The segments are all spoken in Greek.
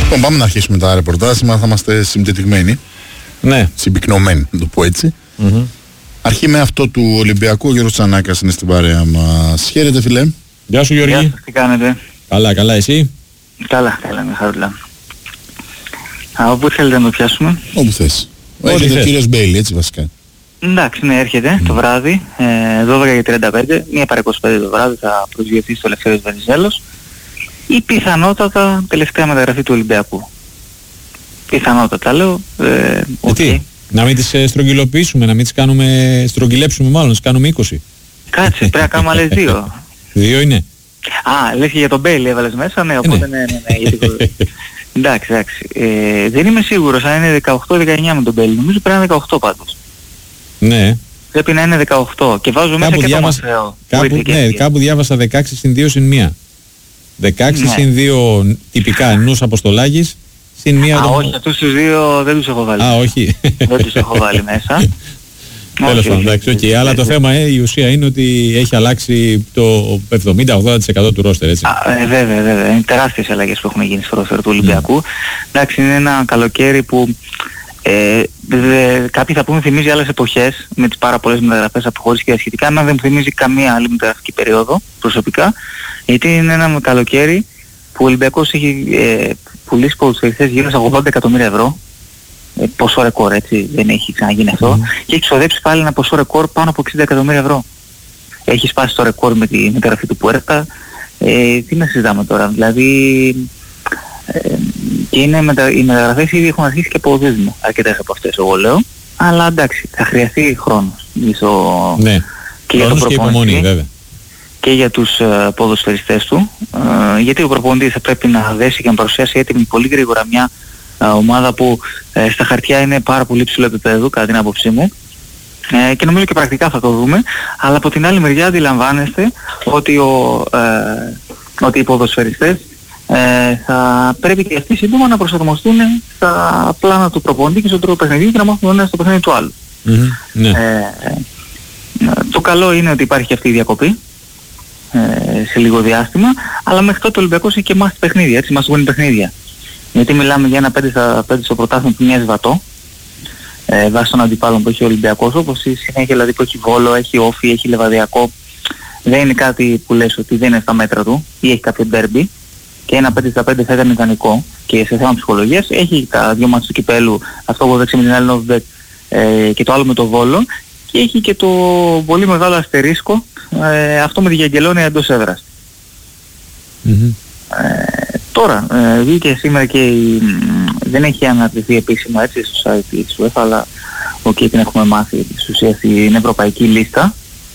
Λοιπόν, πάμε να αρχίσουμε τα ρεπορτάζ. Σήμερα θα είμαστε συμπτετιγμένοι. Ναι. Συμπυκνωμένοι, να το πω έτσι. Αρχή με αυτό του Ολυμπιακού. Ο Γιώργος Τσανάκας είναι στην παρέα μας. Χαίρετε, φίλε. Γεια σου, Γιώργη. Γεια σας, τι κάνετε? Καλά, εσύ? Καλά, με χαρούλα. Όπου θέλετε να το πιάσουμε? Όπου θες. Έρχεται ο κύριος Μπέιλι, έτσι βασικά. Εντάξει, ναι, έρχεται το βράδυ, 12:35, 1:25 το βράδυ θα προσγειωθεί στο Ελευθέριος Βενιζέλος η πιθανότατα τελευταία μεταγραφή του Ολυμπιακού. Πιθανότατα λέω, τι, να μην τις στρογγυλοποιήσουμε, να μην τις κάνουμε, στρογγυλέψουμε μάλλον, να τις κάνουμε 20. Κάτσε, πρέπει να κάνουμε άλλες 2. 2 είναι. Α, λες και για τον Μπέιλι έβαλες μέσα, ναι, οπότε ναι, γιατί... Εντάξει, δεν είμαι σίγουρος αν είναι 18-19 με τον Μπέιλι, νομίζω πρέπει να είναι 18 πάντως. Ναι. Πρέπει να είναι 18 και βάζω μέσα και το Μαθαίο. Κάπου διάβασα 16 συν 2 συν 1. 16 συν 2 τυπικά ενός Αποστολάκης συν 1... όχι, αυτούς τους δύο δεν τους έχω βάλει. Όχι. Δεν τους έχω βάλει μέσα. Τέλος πάντων, εντάξει, αλλά το θέμα, η ουσία είναι ότι έχει αλλάξει το 70-80% του ρόστερ, έτσι. Βέβαια. Είναι τεράστιες αλλαγές που έχουν γίνει στο ρόστερ του Ολυμπιακού. Εντάξει, είναι ένα καλοκαίρι που κάποιοι θα πούμε θυμίζει άλλες εποχές με τις πάρα πολλές μεταγραφές, αποχωρήσεις και σχετικά, αλλά δεν θυμίζει καμία άλλη μεταγραφική περίοδο προσωπικά, γιατί είναι ένα καλοκαίρι που ο Ολυμπιακός έχει πουλήσει ποδοσφαιριστές γύρω στα 80 εκατομμύρια ευρώ. Ποσό ρεκόρ, έτσι, δεν έχει ξαναγίνει αυτό, και έχει ξοδέψει πάλι ένα ποσό ρεκόρ πάνω από 60 εκατομμύρια ευρώ. Έχει σπάσει το ρεκόρ με τη μεταγραφή του Πουέρτα. Τι να συζητάμε τώρα, δηλαδή και οι μεταγραφές ήδη έχουν αρχίσει και αποδίδουν αρκετές από αυτές, εγώ λέω, αλλά εντάξει, θα χρειαστεί χρόνος και για τον προπονητή και για τους ποδοσφαιριστές του, γιατί ο προπονητής θα πρέπει να δέσει και να παρουσιάσει έτοιμη πολύ γρήγορα μια ομάδα που στα χαρτιά είναι πάρα πολύ ψηλό επίπεδο κατά την άποψή μου, και νομίζω και πρακτικά θα το δούμε, αλλά από την άλλη μεριά αντιλαμβάνεστε ότι οι ποδοσφαιριστές θα πρέπει και αυτοί σύντομα να προσαρμοστούν στα πλάνα του προπονητή και στον τρόπο παιχνιδιού και να μάθουν ένα στο παιχνίδι του άλλου. Το καλό είναι ότι υπάρχει αυτή η διακοπή σε λίγο διάστημα, αλλά μέχρι τότε ο Ολυμπιακός έχει και μάθει παιχνίδια, έτσι, μας βγουν παιχνίδια. Γιατί μιλάμε για ένα 5-5 στο πρωτάθλημα που μοιάζει βατό, βάσει των αντιπάλων που έχει ο Ολυμπιακός, όπως η συνέχεια δηλαδή που έχει Βόλο, έχει Όφη, έχει Λεβαδιακό. Δεν είναι κάτι που λες ότι δεν είναι στα μέτρα του ή έχει κάποιο ντέρμπι, και ένα 5-5 θα ήταν ιδανικό και σε θέμα ψυχολογίας. Έχει τα δύο μάτς του κυπέλου, αυτό που δέξει με την Ελληνοβδετ και το άλλο με το Βόλο, και έχει και το πολύ μεγάλο αστερίσκο, αυτό με τη Γιαγγελόνια εντός έδρας. Τώρα, βγήκε σήμερα και δεν έχει αναρτηθεί επίσημα, έτσι, στο site της UEFA, αλλά την έχουμε μάθει της ουσίας στην ευρωπαϊκή λίστα.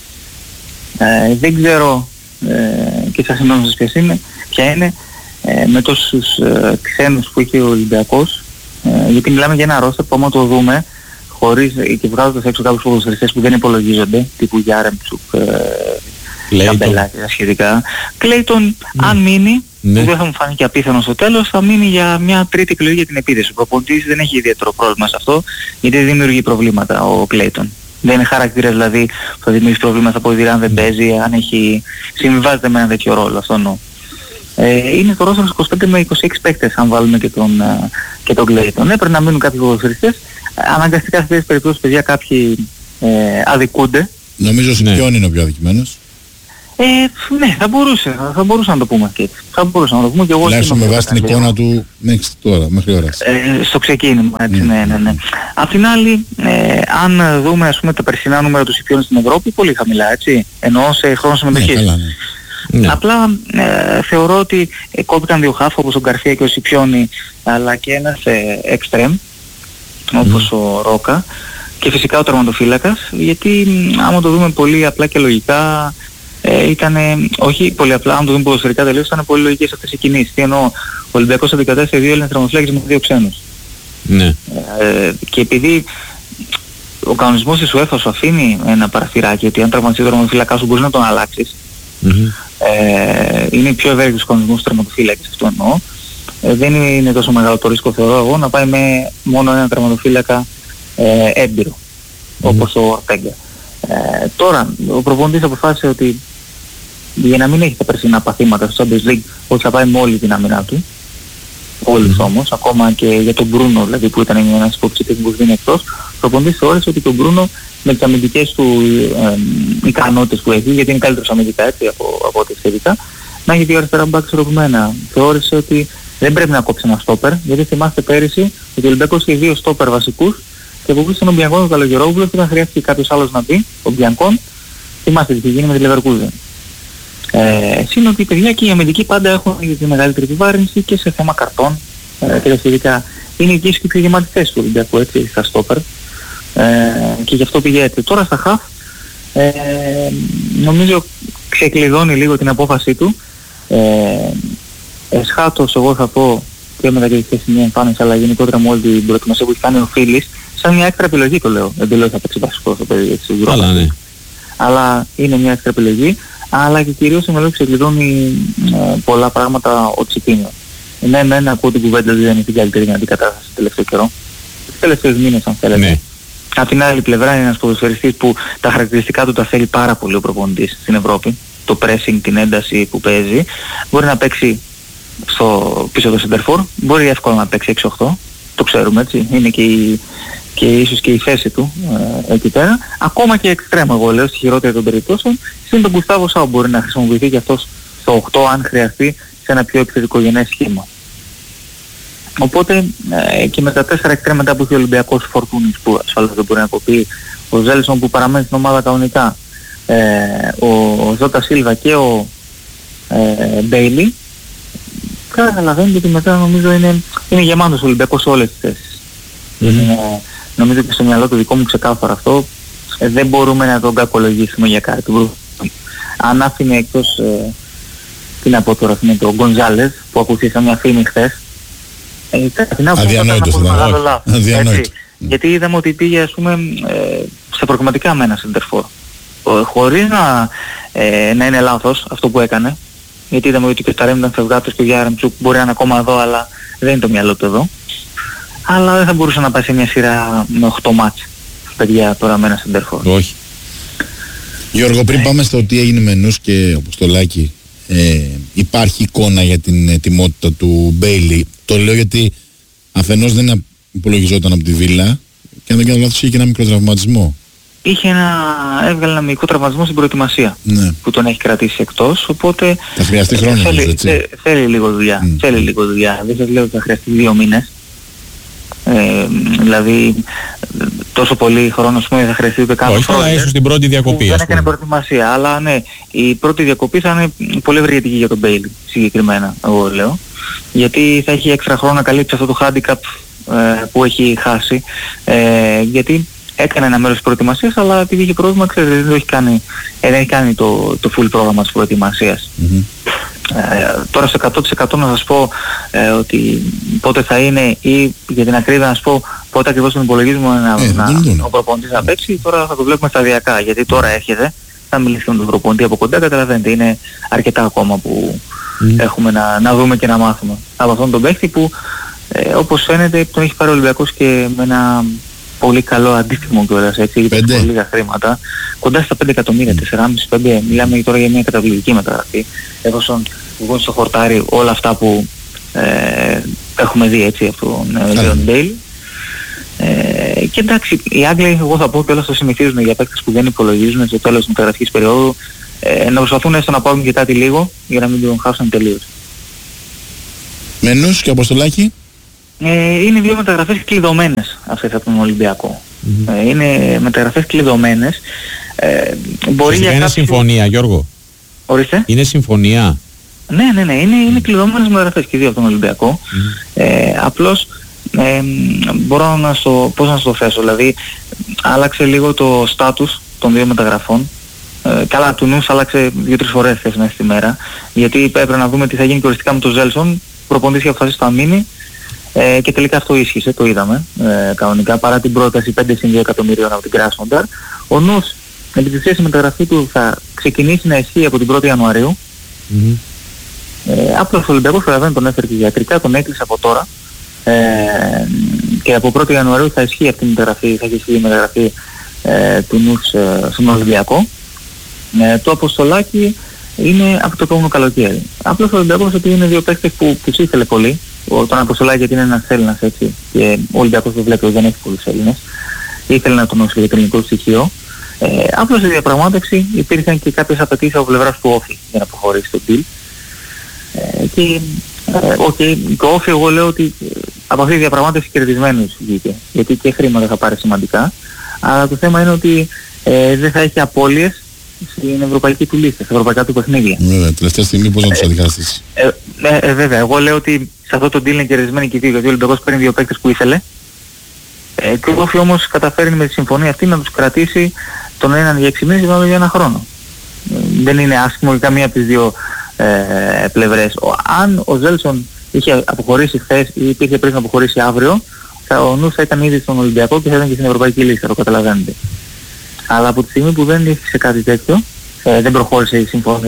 Δεν ξέρω και σας εννοώ ποια είναι, με τόσους ξένους που έχει ο Ολυμπιακός, γιατί μιλάμε για ένα ρόστερ που άμα το δούμε χωρίς και βγάζοντας έξω κάποιους ποδοσφαιριστές που δεν υπολογίζονται, τύπου Γιάρεμτσουκ, Καμπελάκη, σχετικά. Κλέιτον, αν μείνει, που δεν θα μου φάνηκε απίθανο στο τέλος, θα μείνει για μια τρίτη εκλογή για την επίθεση. Ο προπονητής δεν έχει ιδιαίτερο πρόβλημα σε αυτό, γιατί δεν δημιουργεί προβλήματα ο Κλέιτον. Δεν είναι χαρακτήρας δηλαδή που θα δημιουργήσει προβλήματα από αν δεν παίζει, αν έχει συμβιβάζεται με ένα τέτοιο ρόλο, αυτό εννοώ. Είναι το ρόστερ 25 με 26 παίκτες, αν βάλουμε και τον Κλέιτον. Πρέπει να μείνουν κάποιοι ποδοσφαιριστές. Αναγκαστικά σε αυτές τις περιπτώσεις, παιδιά, κάποιοι αδικούνται. Νομίζω ότι ποιον είναι ο πιο αδικημένος? Ναι, θα μπορούσε να το πούμε και έτσι. Θα μπορούσε να το πούμε και εγώ. Τουλάχιστον με βάση την εικόνα του μέχρι ώρας. Στο ξεκίνημα, έτσι, ναι. Απ' την άλλη, αν δούμε, ας πούμε, τα περσινά νούμερα του Σιπιώνη στην Ευρώπη, πολύ χαμηλά, έτσι, εννοώ σε χρόνο συμμετοχής. Απλά θεωρώ ότι κόπηκαν δύο χάφ, όπως ο Γκαρσία και ο Σιπιώνη, αλλά και ένας εξτρέμ, όπως ο Ρόκα, και φυσικά ο τερματοφύλακας, γιατί άμα το δούμε πολύ απλά και λογικά, όχι πολύ απλά, αν το δούμε ποδοσφαιρικά τελείως, ήταν πολύ λογικές αυτές οι κινήσεις. Τι εννοώ, ο Ολυμπιακός αντικατέστησε δύο Έλληνες τερματοφύλακες με δύο ξένους. Και επειδή ο κανονισμός της UEFA σου αφήνει ένα παραθυράκι ότι αν τραυματιστεί ο τερματοφύλακας σου μπορείς να τον αλλάξεις, είναι πιο ευέλικτος ο κανονισμός του τερματοφύλακας, αυτό εννοώ. Δεν είναι τόσο μεγάλο το ρίσκο, θεωρώ εγώ, να πάει με μόνο ένα τερματοφύλακα έμπειρο, όπως ο Ορτέγκα. Τώρα, ο προπονητής αποφάσισε ότι για να μην έχει τα περσινά παθήματα στο Champions League, ότι θα πάει με όλη την άμυνά του, όλους όμως, ακόμα και για τον Μπρούνο, δηλαδή που ήταν ένας υποψήφιος που βγαίνει εκτός, ο προπονητής θεώρησε ότι τον Μπρούνο με τις αμυντικές του ικανότητες που έχει, γιατί είναι καλύτερος αμυντικά έτσι από ό,τι σχετικά, να έχει δύο αριστερά μπακ ισορροπημένα. Θεώρησε ότι δεν πρέπει να κόψει ένα στόπερ, γιατί θυμάστε πέρυσι ότι ο Ολυμπιακός είχε δύο στόπερ βασικούς και από πίσω ήταν ο Μπιανκόν και ο Καλογερόπουλος και όταν χρειάστηκε κάποιος άλλος να μπει, ο Μπιανκόν, θυμάστε τι είχε γίνει με τη Leverkusen. Συν ότι οι παιδιά και οι αμυντικοί πάντα έχουν τη μεγαλύτερη επιβάρυνση και σε θέμα καρτών και τα σχετικά. Είναι εκεί και πιο γεμάτη θέση του Ολυμπιακού έτσι, στα στόπερ και γι' αυτό πήγε έτσι. Τώρα στα χαφ νομίζω ξεκλειδώνει λίγο την απόφασή του. Εσχάτως εγώ θα πω και μετά και στη μια εμφάνιση αλλά γενικότερα με όλη την προετοιμασία που έχει κάνει ο Φίλης, σαν μια έξτρα επιλογή το λέω, εντελώς θα παίξει βασικό στο παιδί έτσι, ναι. Αλλά είναι μια έξτρα επιλογή, αλλά και κυρίως με λόγω ξεκλειδώνει πολλά πράγματα ο Τσιπίνιο. Ναι, ακούω την κουβέντα ότι δεν είναι την καλύτερη δυνατή κατάσταση το τελευταίο καιρό. Τους τελευταίους μήνες αν θέλετε. Ναι. Απ' την άλλη πλευρά είναι ένας ποδοσφαιριστής που τα χαρακτηριστικά του τα θέλει πάρα πολύ ο προπονητής στην Ευρώπη. Το pressing, την ένταση που παίζει. Μπορεί να παίξει πίσω το center for, μπορεί εύκολα να παίξει 6-8. Το ξέρουμε έτσι. Είναι και ίσως και η θέση του εκεί πέρα. Ακόμα και εξτρέμ εγώ λέω στη χειρότερη των περιπτώσεων. Συν τον Γκουστάβο Σάου μπορεί να χρησιμοποιηθεί και αυτός στο 8 αν χρειαστεί σε ένα πιο επιθετικογενές σχήμα. Οπότε και με τα 4 εξτρέμ μετά που έχει ο Ολυμπιακός Φορτούνης που ασφαλώς δεν μπορεί να κοπεί, ο Ζέλσον που παραμένει στην ομάδα κανονικά, ο Ζώτα Σίλβα και ο Μπέιλι, καταλαβαίνετε ότι μετά νομίζω είναι γεμάτος ο Ολυμπιακός σε όλες τις θέσεις. Νομίζω και στο μυαλό του δικό μου ξεκάθαρα αυτό, δεν μπορούμε να τον κακολογήσουμε για κάτι. Αν άφηνε εκτός, τι να πω τώρα, είναι το Γκονζάλες που ακούσαμε μια φήμη χθες, αδιανόητος ήταν. Γιατί είδαμε ότι πήγε ας πούμε σε προγραμματικά με ένα σεντερφόρ. Χωρίς να είναι λάθος αυτό που έκανε, γιατί είδαμε ότι και ο Ταρέμ ήταν φευγάτος και ο Γιάρεμτσουκ μπορεί να είναι ακόμα εδώ, αλλά δεν είναι το μυαλό του εδώ. Αλλά δεν θα μπορούσε να πάει σε μια σειρά με 8 μάτς παιδιά τώρα με ένα σεντερφόρ. Όχι. Γιώργο, πριν πάμε στο τι έγινε με Νους και Αποστολάκη, υπάρχει εικόνα για την ετοιμότητα του Μπέιλι. Το λέω γιατί αφενός δεν υπολογιζόταν από τη Βίλα και αν δεν κάνω λάθος είχε και ένα μικρό τραυματισμό. Έβγαλε ένα μικρό τραυματισμό στην προετοιμασία, ναι, που τον έχει κρατήσει εκτός, οπότε θα χρειαστεί χρόνο θέλει λίγο δουλειά. Θέλει λίγο δουλειά. Δεν σας λέω ότι θα χρειαστεί 2 μήνες. Δηλαδή τόσο πολύ χρόνο θα χρειαστεί ούτε καν. Όχι, αλλά ίσως την πρώτη διακοπή. Δεν έκανε προετοιμασία, αλλά ναι, η πρώτη διακοπή θα είναι πολύ ευεργετική για τον Μπέιλι συγκεκριμένα, εγώ λέω. Γιατί θα έχει έξτρα χρόνο να καλύψει αυτό το handicap που έχει χάσει. Γιατί έκανε ένα μέρος της προετοιμασίας, αλλά επειδή είχε πρόβλημα, ξέρετε, δεν έχει κάνει το full πρόγραμμα της προετοιμασίας. Τώρα σε 100% να σας πω ότι πότε θα είναι ή για την ακρίβεια να σας πω πότε ακριβώς τον υπολογίζουμε ο προπονητής να παίξει, τώρα θα το βλέπουμε σταδιακά, γιατί τώρα έρχεται, θα μιλήσουμε με τον προπονητή από κοντά, καταλαβαίνετε, είναι αρκετά ακόμα που έχουμε να δούμε και να μάθουμε από αυτόν τον παίχτη που όπως φαίνεται τον έχει πάρει ο Ολυμπιακός και με ένα πολύ καλό αντίστοιχο κιόλας, έτσι, γιατί έχει πολύ λίγα χρήματα, κοντά στα 5 εκατομμύρια, 4,5-5, μιλάμε τώρα για μια καταπληκτική μεταγραφή, εφόσον βγουν στο χορτάρι όλα αυτά που έχουμε δει έτσι από τον Λέον Μπέιλι. Και εντάξει, οι Άγγλοι, εγώ θα πω και όλα το συνηθίζουν για παίκτες που δεν υπολογίζουν στο τέλος της μεταγραφικής περίοδου, να προσπαθούν έστω να πάρουν και κάτι λίγο για να μην τον χάσουν τελείως. Με Νους και Αποστολάκη. Είναι δύο μεταγραφές κλειδωμένες αυτές από τον Ολυμπιακό. Είναι μεταγραφές κλειδωμένες. Μπορεί για είναι συμφωνία, Γιώργο. Ορίστε. Είναι συμφωνία. Ναι, είναι κλειδωμένες μεταγραφές και δύο από τον Ολυμπιακό. Απλώς μπορώ να πώς να το θέσω, δηλαδή άλλαξε λίγο το στάτους των δύο μεταγραφών. Καλά, του Νους άλλαξε 2-3 φορές θέση μέσα στη μέρα, γιατί έπρεπε να δούμε τι θα γίνει και οριστικά με τον Ζέλσον. Προπονητής είχε αποφασίσει το μείνει και τελικά αυτό ίσχυσε, το είδαμε κανονικά, παρά την πρόταση 5-2 εκατομμυρίων από την Κράσνονταρ. Ο Νους επί της ουσίας η μεταγραφή του θα ξεκινήσει να ισχύει από την 1η Ιανουαρίου. Απλώς ο Ολυμπιακός δεν τον έφερε ιατρικά, τον έκλεισε από τώρα. Και από 1η Ιανουαρίου θα ισχύει αυτή η μεταγραφή, θα έχει ισχύει η μεταγραφή του Νους στον Ολυμπιακό. Το Αποστολάκι είναι από το επόμενο καλοκαίρι. Απλώς ο Ολυμπιακός, επειδή είναι δύο παίκτες που τους ήθελε πολύ τον Αποστολάκη, γιατί είναι ένας Έλληνας, έτσι, και ο Ολυμπιακός το βλέπει ότι δεν έχει πολλούς Έλληνες, ήθελε να τονώσει για το ελληνικό στοιχείο. Απλώς στη διαπραγμάτευση υπήρχαν και κάποιες απαιτήσεις από πλευράς του Όφη για να προχωρήσει το deal. Το Όφη, εγώ λέω ότι από αυτή τη διαπραγμάτευση κερδισμένος βγήκε, γιατί και χρήματα θα πάρει σημαντικά, αλλά το θέμα είναι ότι δεν θα έχει απώλειες στην ευρωπαϊκή του λίστα, στα ευρωπαϊκά του παιχνίδια. Βέβαια, τελευταία στιγμή πώς να τους αντικαταστήσει. Βέβαια, εγώ λέω ότι σε αυτό το deal είναι κερδισμένοι και οι δύο, γιατί ο Ολυμπιακός παίρνει δύο παίκτες που ήθελε. Και ο Όφη όμως καταφέρνει με τη συμφωνία αυτή να τους κρατήσει τον έναν για 6 μήνες και τον άλλο για ένα χρόνο. Δεν είναι άσχημο για καμία από τις δύο πλευρές. Αν ο Ζέλσον είχε αποχωρήσει χθες ή υπήρχε πριν να αποχωρήσει αύριο, ο νους θα ήταν ήδη στον Ολυμπιακό και θα ήταν και στην ευρωπαϊκή λίστα, το καταλαβαίνετε. Αλλά από τη στιγμή που δεν ήρθε κάτι τέτοιο, δεν προχώρησε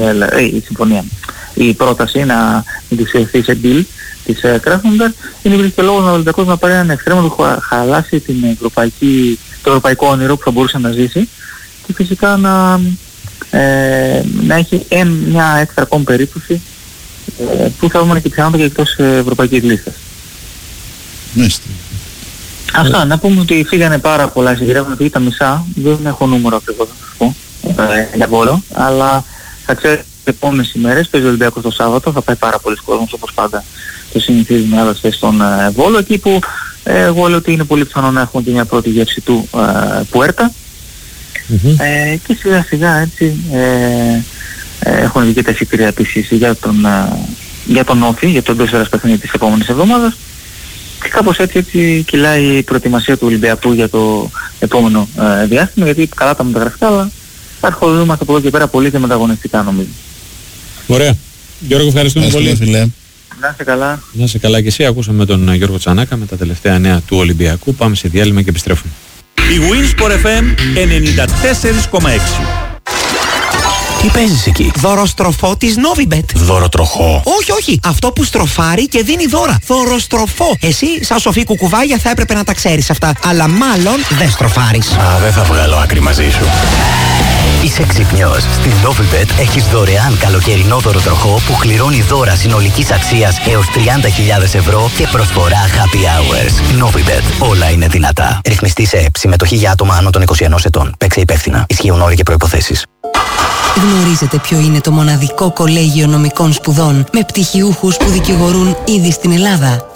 η πρόταση να δημοσιευθεί σε deal της Κράσνονταρ, είναι υπήρχε λόγος ο Ολυμπιακός να πάρει έναν εξτρέμο που χαλάσει το ευρωπαϊκό όνειρο που θα μπορούσε να ζήσει και φυσικά να έχει μια έξτρα ακόμη περίπτωση που θα δούμε και πιθανότατα και εκτός ευρωπαϊκής λίστας. Αυτά, να πούμε ότι φύγανε πάρα πολλά εισιτήρια, έχουν φύγει τα μισά, δεν έχω νούμερο ακριβώς να σας πω για Βόλο, αλλά θα ξέρετε τις επόμενες ημέρες, παίζει ο Ολυμπιακός το Σάββατο, θα πάει πάρα πολλοί κόσμος όπως πάντα το συνηθίζουμε άλλωστε στον Βόλο, εκεί που εγώ λέω ότι είναι πολύ πιθανό να έχουμε και μια πρώτη γεύση του Πουέρτα. Και σιγά σιγά έτσι έχουν βγει και τα εισιτήρια επίσης για τον Όφη, για το εντός έδρας παιχνίδι της επόμενης εβδομάδας. Και κάπως έτσι κυλάει η προετοιμασία του Ολυμπιακού για το επόμενο διάστημα, γιατί καλά τα μεταγραφικά, αλλά θα ασχολούμαστε από εδώ και πέρα πολύ και μεταγωνιστικά νομίζω. Ωραία. Γιώργο, ευχαριστούμε πολύ. Φίλε. Να είσαι καλά. Να είσαι καλά και εσύ. Ακούσαμε τον Γιώργο Τσανάκα με τα τελευταία νέα του Ολυμπιακού. Πάμε σε διάλειμμα και επιστρέφουμε. Η Winsport FM 94,6. Τι παίζεις εκεί? Δωροστροφό της Novibet. Δωροτροχό. Όχι. Αυτό που στροφάρει και δίνει δώρα. Δωροστροφό. Εσύ, σαν σοφή κουκουβάγια, θα έπρεπε να τα ξέρεις αυτά. Αλλά μάλλον δεν στροφάρεις. Δεν θα βγάλω άκρη μαζί σου. Είσαι ξυπνιός. Στην Novibet έχεις δωρεάν καλοκαιρινό δωροτροχό που κληρώνει δώρα συνολικής αξίας έως 30.000 ευρώ και προσφορά happy hours. Novibet. Όλα είναι δυνατά. Ρυθμιστή σε ΕΠ. Συμμετοχή για άτομα άνω των 21 ετών. Παίξε υπεύθυνα. Ισχύουν όροι και προϋποθέσεις. Γνωρίζετε ποιο είναι το μοναδικό κολέγιο νομικών σπουδών με πτυχιούχους που δικηγορούν ήδη στην Ελλάδα?